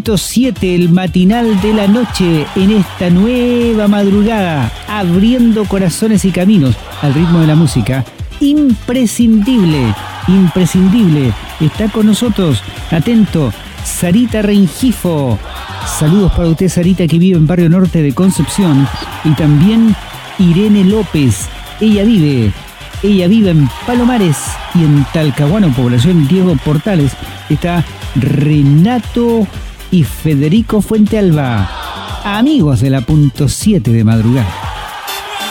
Punto 7, el matinal de la noche en esta nueva madrugada, abriendo corazones y caminos al ritmo de la música. Imprescindible, imprescindible. Está con nosotros, atento, Sarita Rengifo. Saludos para usted, Sarita, que vive en Barrio Norte de Concepción. Y también Irene López. Ella vive en Palomares y en Talcahuano, población Diego Portales. Está Renato y Federico Fuentealba, amigos de la Punto 7 de madrugada.